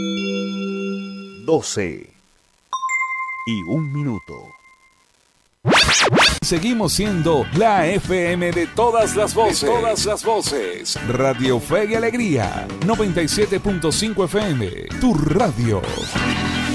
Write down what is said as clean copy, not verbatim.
12:01. Seguimos siendo la FM de todas las voces. Radio Fe y Alegría, 97.5 FM, tu radio.